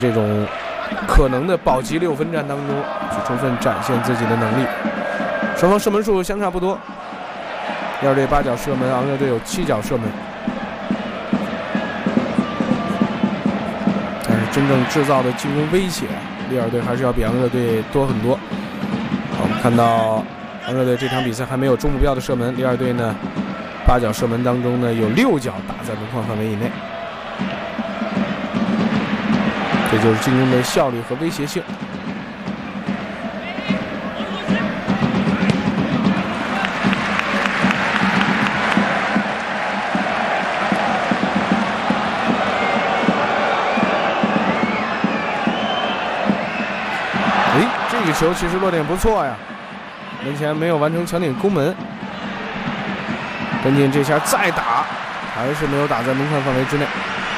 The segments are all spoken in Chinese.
这种可能的保级6分战当中，去充分展现自己的能力。双方射门数相差不多，第二队8脚射门，昂热队有7脚射门，但是真正制造的进攻威胁，利尔队还是要比昂热队多很多。我们看到昂热队这场比赛还没有中目标的射门，利尔队呢8脚射门当中呢有6脚打在门框范围以内。这就是进攻的效率和威胁性。这个球其实落点不错呀，门前没有完成强顶攻门，跟进这下再打，还是没有打在门框范围之内。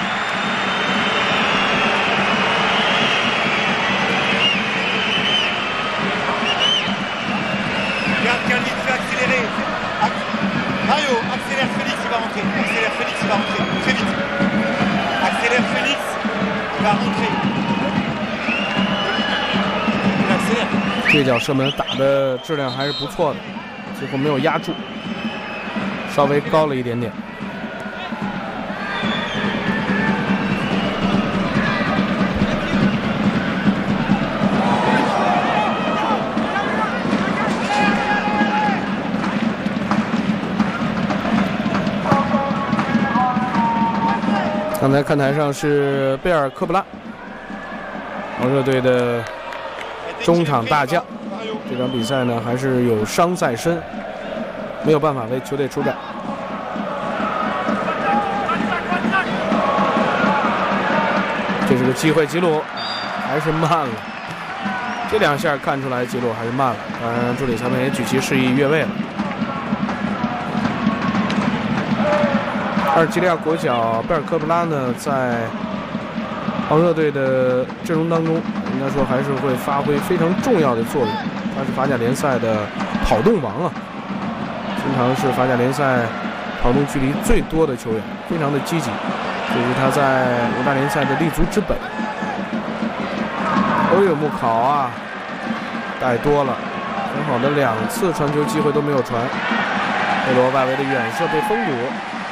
Mario, accélère Félix, il va rentrer. Accélère Félix, il va rentrer. Très vite. Accélère Félix, il va rentrer. Il accélère. 这脚射门打的质量还是不错的，最后没有压住，稍微高了一点点。刚才看台上是贝尔科布拉，昂热队的中场大将。这场比赛呢还是有伤在身，没有办法为球队出战。这是个机会，吉鲁还是慢了，这2下看出来吉鲁还是慢了。当然，助理裁判也举旗示意越位了。阿尔及利亚国脚贝尔科布拉呢，在昂热队的阵容当中，应该说还是会发挥非常重要的作用。他是法甲联赛的跑动王啊，经常是法甲联赛跑动距离最多的球员，非常的积极，这是他在5大联赛的立足之本。欧有穆考啊，带多了，很好的2次传球机会都没有传，贝罗外围的远射被封堵。